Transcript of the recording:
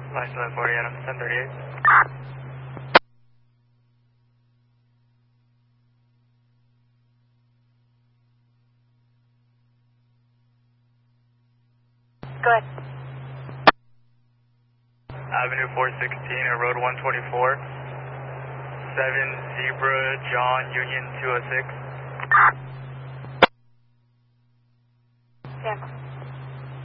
License 40 Adam 1038. Go ahead. Avenue 416 or Road 124. 7 Zebra John Union 206.